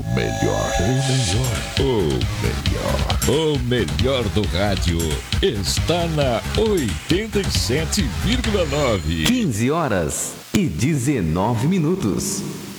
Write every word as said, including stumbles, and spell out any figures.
melhor. O melhor. O melhor. O melhor do rádio está na oitenta e sete vírgula nove. quinze horas e dezenove minutos.